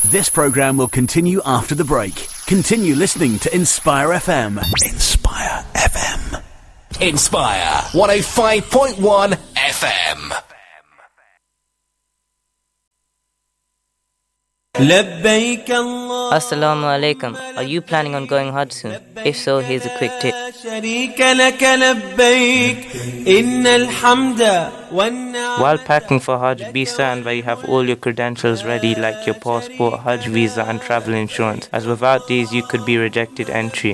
This programme will continue after the break. Continue listening to Inspire FM. Inspire FM. Inspire 105.1 FM. Assalamu alaikum. Are you planning on going Hajj soon? If so, here's a quick tip. While packing for Hajj, be certain that you have all your credentials ready, like your passport, Hajj visa and travel insurance, as without these you could be rejected entry.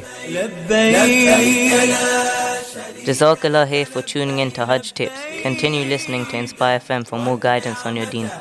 Jazakallah here for tuning in to Hajj Tips. Continue listening to Inspire FM for more guidance on your deen.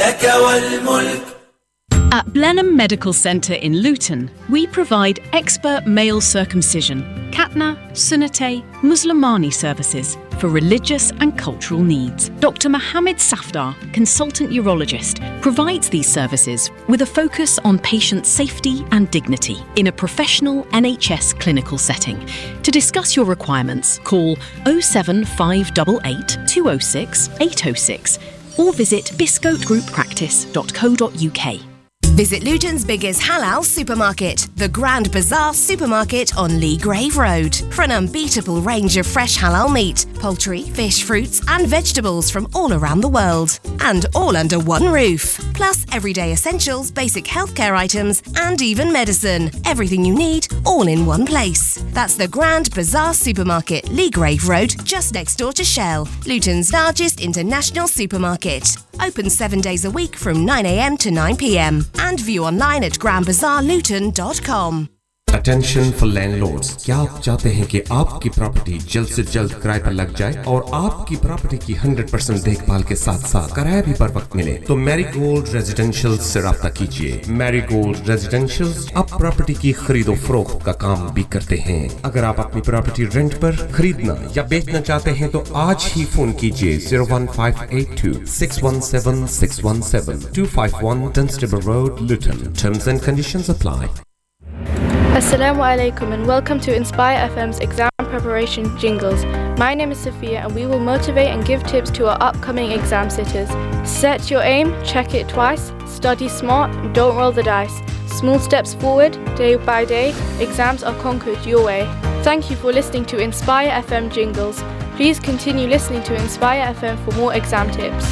At Blenheim Medical Centre in Luton, we provide expert male circumcision, Khatna, Sunnate, Muslimani services for religious and cultural needs. Dr. Mohammed Safdar, consultant urologist, provides these services with a focus on patient safety and dignity in a professional NHS clinical setting. To discuss your requirements, call 07588 206 806 or visit biscoatgrouppractice.co.uk. Visit Luton's biggest halal supermarket, the Grand Bazaar Supermarket on Lee Grave Road, for an unbeatable range of fresh halal meat, poultry, fish, fruits and vegetables from all around the world. And all under one roof. Plus everyday essentials, basic healthcare items and even medicine. Everything you need, all in one place. That's the Grand Bazaar Supermarket, Lee Grave Road, just next door to Shell, Luton's largest international supermarket. Open 7 days a week from 9 a.m. to 9 p.m. and view online at grandbazaarluton.com. Attention for landlords. क्या आप चाहते हैं कि आपकी property जल्द से जल्द किराए पर लग जाए और आपकी प्रॉपर्टी की 100% देखभाल के साथ साथ किराया भी पर वक्त मिले? तो मैरीगोल्ड रेजिडेंशियल्स से राब्ता कीजिए। मैरीगोल्ड रेजिडेंशियल्स अब प्रॉपर्टी की खरीदो फरोख्त का काम भी करते हैं। अगर आप अपनी प्रॉपर्टी रेंट पर खरीदना या बेचना चाहते हैं तो आज ही फोन कीजिए 01582 617 617 251 Dunstable Road, Luton. Terms and conditions apply. Assalamu alaikum and welcome to Inspire FM's exam preparation jingles. My name is Sophia and we will motivate and give tips to our upcoming exam sitters. Set your aim, check it twice, study smart, don't roll the dice. Small steps forward, day by day, exams are conquered your way. Thank you for listening to Inspire FM jingles. Please continue listening to Inspire FM for more exam tips.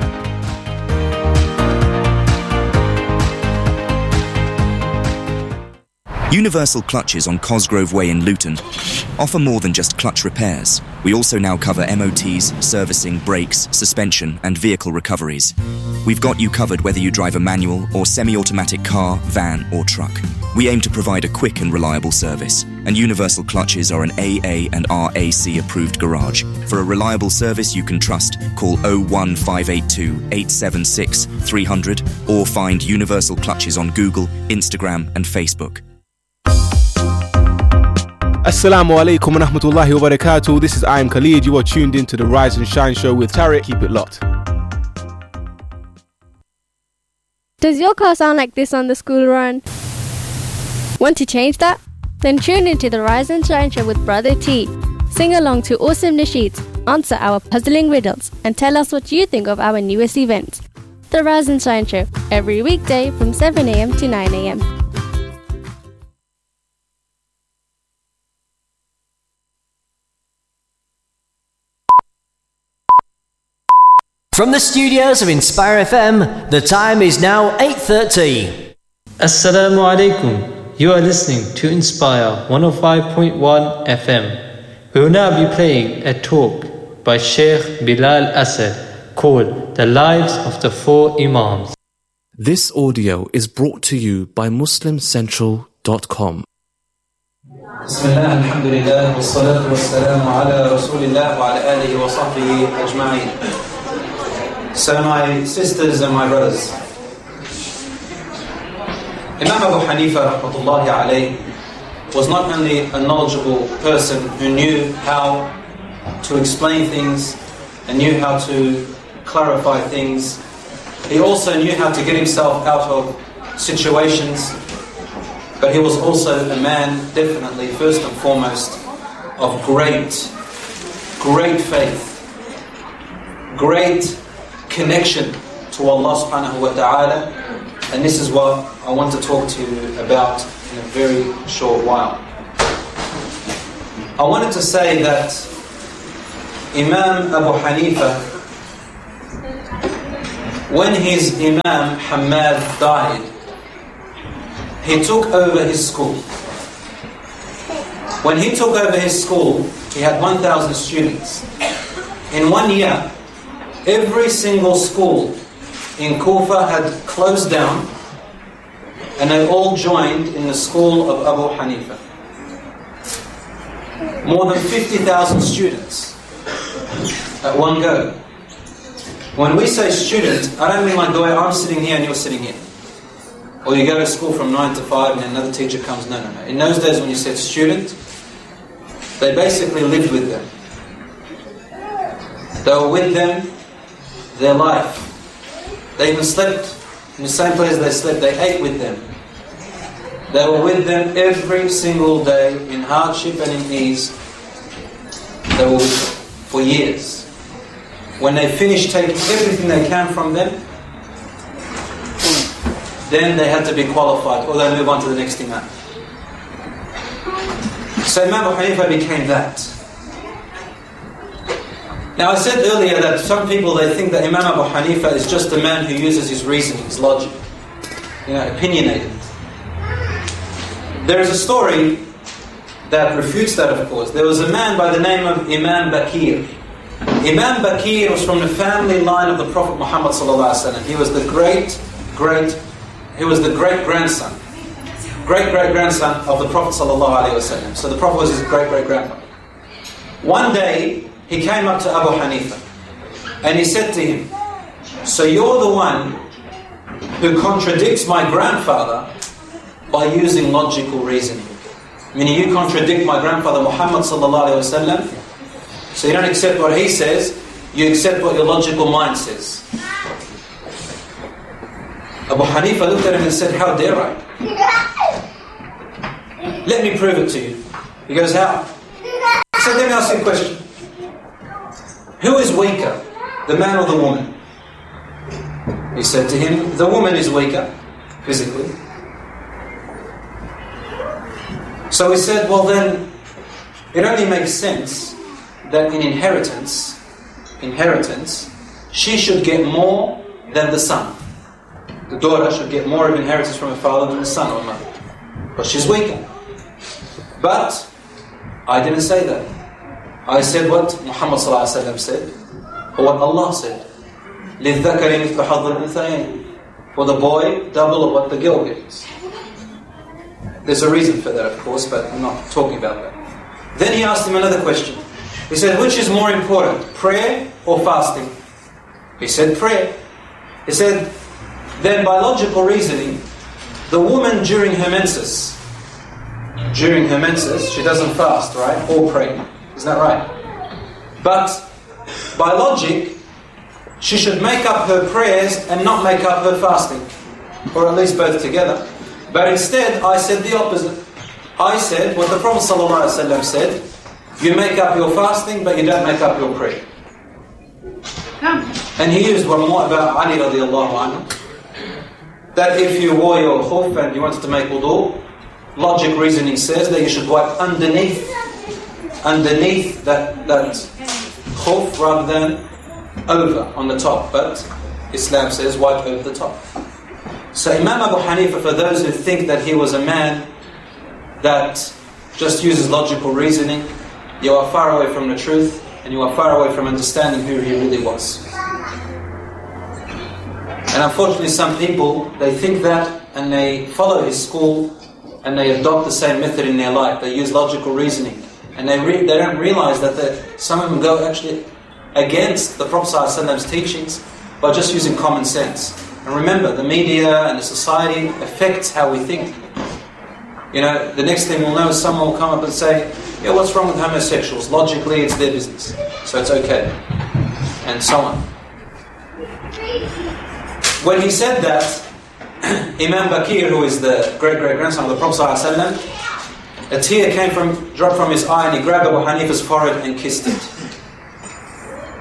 Universal Clutches on Cosgrove Way in Luton offer more than just clutch repairs. We also now cover MOTs, servicing, brakes, suspension and vehicle recoveries. We've got you covered whether you drive a manual or semi-automatic car, van or truck. We aim to provide a quick and reliable service, and Universal Clutches are an AA and RAC approved garage. For a reliable service you can trust, call 01582 876 300 or find Universal Clutches on Google, Instagram and Facebook. Assalamu alaikum wa rahmatullahi wa barakatuh. This is I Am Khalid. You are tuned into the Rise and Shine show with Tariq. Keep it locked. Does your car sound like this on the school run? Want to change that? Then tune into the Rise and Shine show with Brother T. Sing along to awesome nasheeds, answer our puzzling riddles, and tell us what you think of our newest events. The Rise and Shine show, every weekday from 7 a.m. to 9 a.m. From the studios of Inspire FM, the time is now 8:30. Assalamu alaikum. You are listening to Inspire 105.1 FM. We will now be playing a talk by Sheikh Bilal Asad called The Lives of the Four Imams. This audio is brought to you by MuslimCentral.com. Bismillah, alhamdulillah, wassalatu wassalamu ala rasulillah wa ala alihi wa sahbihi ajma'in. So my sisters and my brothers, Imam Abu Hanifa rahmatullahi alayh was not only a knowledgeable person who knew how to explain things and knew how to clarify things, he also knew how to get himself out of situations, but he was also a man, definitely, first and foremost, of great faith, great connection to Allah subhanahu wa ta'ala, And this is what I want to talk to you about in a very short while. I wanted to say that Imam Abu Hanifa, when his Imam Hamad died, he took over his school. When he took over his school, he had 1,000 students. In 1 year, every single school in Kufa had closed down, and they all joined in the school of Abu Hanifa. More than 50,000 students at one go. When we say student, I don't mean like the way I'm sitting here and you're sitting here. Or you go to school from 9 to 5 and another teacher comes. No. In those days when you said student, they basically lived with them. They were with them their life. They even slept in the same place they slept. They ate with them. They were with them every single day in hardship and in ease. They were with them for years. When they finished taking everything they can from them, then they had to be qualified, or they move on to the next imam. So Imam Abu Hanifa became that. Now I said earlier that some people, they think that Imam Abu Hanifa is just a man who uses his reasoning, his logic, opinionated. There is a story that refutes that, of course. There was a man by the name of Imam Bakir. Imam Bakir was from the family line of the Prophet Muhammad ﷺ. He was the great-grandson of the Prophet ﷺ. So the Prophet was his great-great-grandfather. One day, he came up to Abu Hanifa and he said to him, so you're the one who contradicts my grandfather by using logical reasoning. Meaning you contradict my grandfather Muhammad ﷺ, so you don't accept what he says, you accept what your logical mind says. Abu Hanifa looked at him and said, how dare I? Let me prove it to you. He goes, how? He said, let me ask you a question. Who is weaker, the man or the woman? He said to him, the woman is weaker, physically. So he said, well then, it only makes sense that in inheritance, she should get more than the son. The daughter should get more of inheritance from her father than the son or mother. But she's weaker. But I didn't say that. I said what Muhammad ﷺ said, or what Allah said. لِلذَّكَرِ مِثْلُ حَظِّ الْأُنْثَيَيْنِ. For the boy, double of what the girl gets. There's a reason for that, of course, but I'm not talking about that. Then he asked him another question. He said, which is more important, prayer or fasting? He said, prayer. He said, then by logical reasoning, the woman during her menses, she doesn't fast, right? Or pray. Isn't that right? But by logic, she should make up her prayers and not make up her fasting. Or at least both together. But instead, I said the opposite. I said what the Prophet ﷺ said, you make up your fasting, but you don't make up your prayer. And he used one more about Ali radiallahu anhu, that if you wore your khuf and you wanted to make wudu, logic reasoning says that you should wipe underneath that khuf rather than over on the top. But Islam says wipe over the top. So Imam Abu Hanifa, for those who think that he was a man that just uses logical reasoning, you are far away from the truth and you are far away from understanding who he really was. And unfortunately some people, they think that and they follow his school and they adopt the same method in their life. They use logical reasoning and they don't realize that some of them go actually against the Prophet ﷺ's teachings by just using common sense. And remember, the media and the society affects how we think. The next thing we'll know is someone will come up and say, yeah, what's wrong with homosexuals? Logically, it's their business, so it's okay. And so on. When he said that, Imam Bakir, who is the great-great-grandson of the Prophet ﷺ, a tear dropped from his eye and he grabbed Abu Hanifa's forehead and kissed it.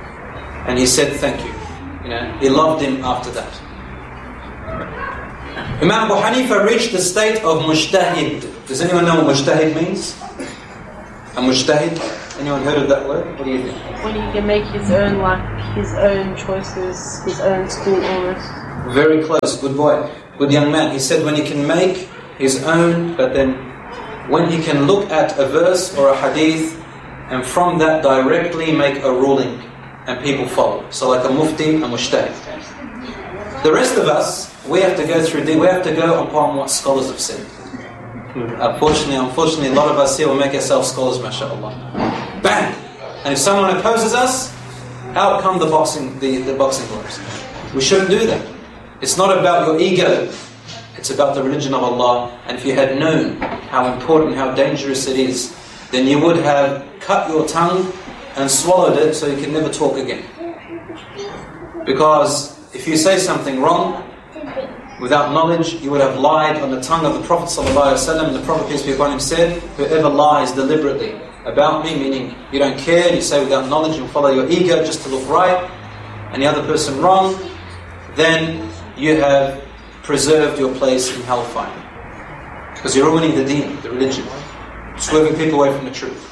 And he said, thank you. He loved him after that. Imam Abu Hanifa reached the state of mujtahid. Does anyone know what mujtahid means? A mujtahid? Anyone heard of that word? What do you think? When he can make his own choices, his own school almost. Very close, good boy. Good young man. He said when he can make his own, but then when he can look at a verse or a hadith and from that directly make a ruling and people follow. So like a mufti, a mujtahid. The rest of us, we have to go upon what scholars have said. Unfortunately, a lot of us here will make ourselves scholars, mashallah. Bang! And if someone opposes us, out come the boxing gloves. We shouldn't do that. It's not about your ego. It's about the religion of Allah. And if you had known how important, how dangerous it is, then you would have cut your tongue and swallowed it so you can never talk again. Because if you say something wrong, without knowledge, you would have lied on the tongue of the Prophet ﷺ. The Prophet, peace be upon him, said, whoever lies deliberately about me, meaning you don't care, you say without knowledge, you follow your ego just to look right, and the other person wrong, then you have preserved your place in hellfire. Because you're ruining the deen, the religion, swerving people away from the truth.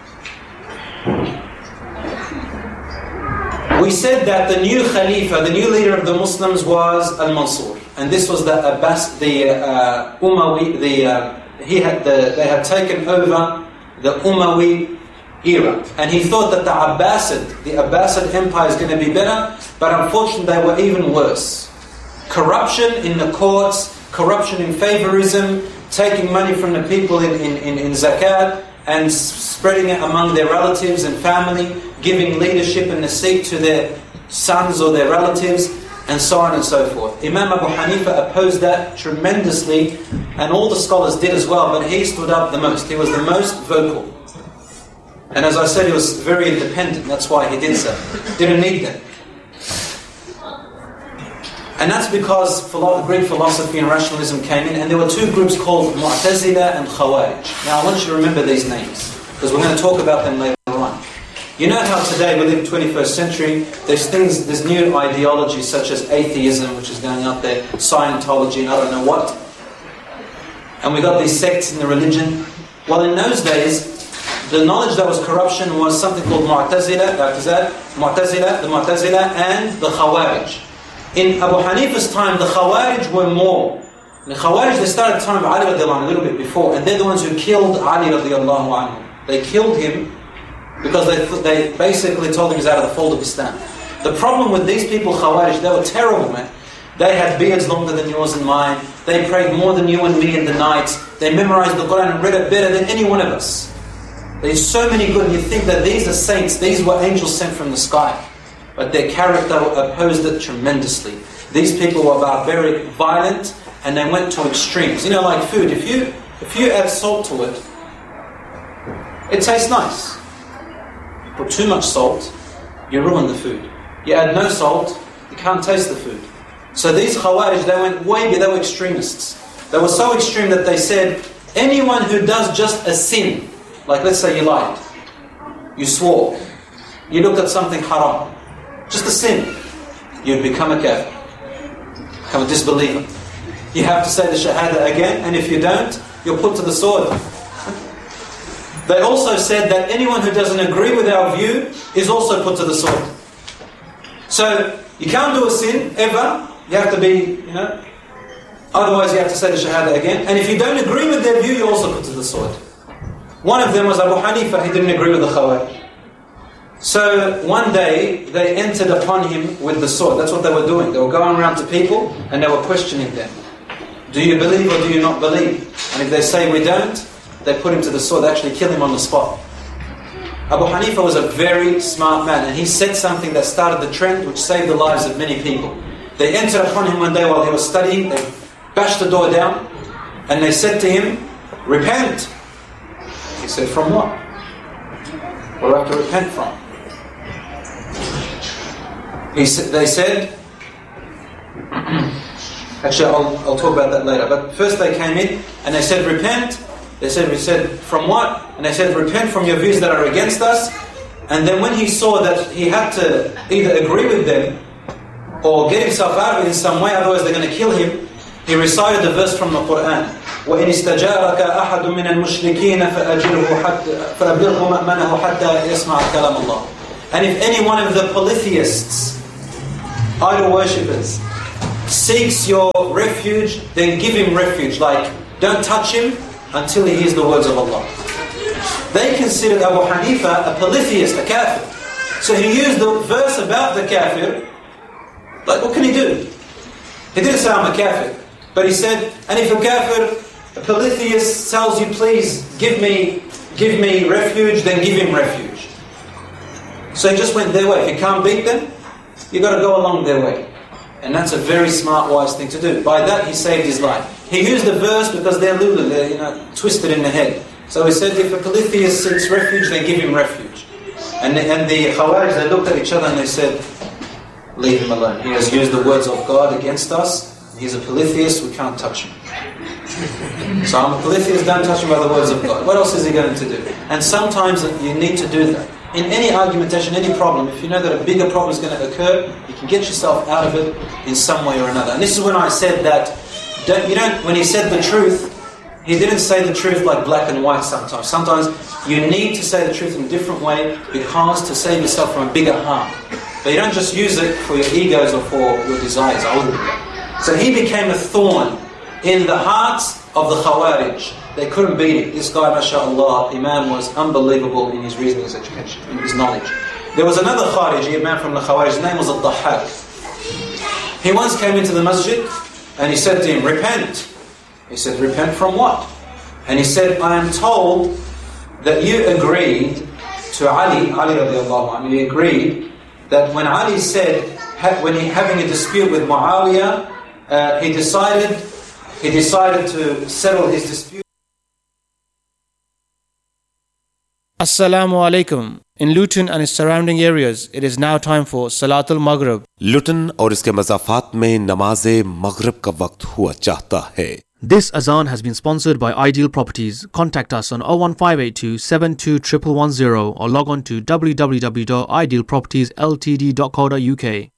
We said that the new Khalifa, the new leader of the Muslims was Al-Mansur. And this was the Umayyad, they had taken over the Umayyad era. And he thought that the Abbasid Empire is going to be better, but unfortunately they were even worse. Corruption in the courts, corruption in favorism, taking money from the people in zakat, and spreading it among their relatives and family, giving leadership and the seat to their sons or their relatives, and so on and so forth. Imam Abu Hanifa opposed that tremendously, and all the scholars did as well, but he stood up the most. He was the most vocal. And as I said, he was very independent, that's why he did so. Didn't need them. And that's because Greek philosophy and rationalism came in, and there were two groups called Mu'tazila and Khawarij. Now I want you to remember these names, because we're going to talk about them later on. You know how today we live in the 21st century, there's new ideologies such as atheism, which is going out there, Scientology, and I don't know what. And we got these sects in the religion. Well, in those days, the knowledge that was corruption was something called Mu'tazila, the Mu'tazila and the Khawarij. In Abu Hanifa's time, the Khawarij were more. The Khawarij, they started at the time of Ali radiallahu anhu, a little bit before, and they're the ones who killed Ali radiallahu anhu. They killed him because they basically told him he's out of the fold of Islam. The problem with these people, Khawarij, they were terrible, man. They had beards longer than yours and mine. They prayed more than you and me in the night. They memorized the Quran and read it better than any one of us. There's so many good, and you think that these are saints, these were angels sent from the sky. But their character opposed it tremendously. These people were barbaric, violent, and they went to extremes. You know, like food. If you add salt to it, it tastes nice. You put too much salt, you ruin the food. You add no salt, you can't taste the food. So these Khawarij, they went way beyond, they were extremists. They were so extreme that they said, anyone who does just a sin, like let's say you lied, you swore, you looked at something haram, just a sin, you'd become a kafir, become a disbeliever. You have to say the shahada again, and if you don't, you're put to the sword. They also said that anyone who doesn't agree with our view is also put to the sword. So you can't do a sin ever. You have to be, otherwise you have to say the shahada again. And if you don't agree with their view, you're also put to the sword. One of them was Abu Hanifa. He didn't agree with the Khawarij. So one day they entered upon him with the sword. That's what they were doing. They were going around to people and they were questioning them. Do you believe or do you not believe? And if they say we don't, they put him to the sword. They actually kill him on the spot. Abu Hanifa was a very smart man, and he said something that started the trend which saved the lives of many people. They entered upon him one day while he was studying. They bashed the door down and they said to him, repent. He said, from what? What do I have to repent from? They said, actually I'll talk about that later, but first they came in and they said, repent. They said, we said, from what? And they said, repent from your views that are against us. And then when he saw that he had to either agree with them or get himself out of it in some way, otherwise they're going to kill him, he recited the verse from the Quran. وَإِنِ اسْتَجَارَكَ أَحَدٌ مِّنَ الْمُشْرِكِينَ فَأَبْلِغْهُ مَأْمَنَهُ حَتَّى يَسْمَعَ كَلَامَ اللَّهِ. And if any one of the polytheists, idol worshippers, seeks your refuge, then give him refuge. Like, don't touch him until he hears the words of Allah. They considered Abu Hanifa a polytheist, a kafir. So he used the verse about the kafir. Like, what can he do? He didn't say I'm a kafir. But he said, and if a kafir, a polytheist tells you, please give me refuge, then give him refuge. So he just went their way. If you can't beat them, you've got to go along their way. And that's a very smart, wise thing to do. By that, he saved his life. He used the verse because they're lulu, they're twisted in the head. So he said, if a polytheist seeks refuge, then give him refuge. And the Khawarij, they looked at each other and they said, leave him alone. He has used the words of God against us. He's a polytheist, we can't touch him. So I'm a polytheist, don't touch him by the words of God. What else is he going to do? And sometimes you need to do that. In any argumentation, any problem, if you know that a bigger problem is going to occur, you can get yourself out of it in some way or another. And this is when I said that, when he said the truth, he didn't say the truth like black and white sometimes. Sometimes you need to say the truth in a different way because to save yourself from a bigger harm. But you don't just use it for your egos or for your desires. So he became a thorn in the hearts of the Khawarij. They couldn't beat it. This guy, mashallah, Imam, was unbelievable in his reasoning, his education, in his knowledge. There was another Khariji, a man from the Khawarij, his name was Al-Dhahhak. He once came into the masjid and he said to him, repent. He said, repent from what? And he said, I am told that you agreed to Ali radiallahu anhu, he agreed that when Ali said, when he having a dispute with Muawiyah, he decided to settle his dispute. Assalamu alaikum. In Luton and its surrounding areas, it is now time for Salatul Maghrib. लुटन और इसके मज़ाफ़ात में नमाज मगरिब का वक्त हुआ चाहता है. This azan has been sponsored by Ideal Properties. Contact us on 01582 721110 or log on to www.idealpropertiesltd.co.uk.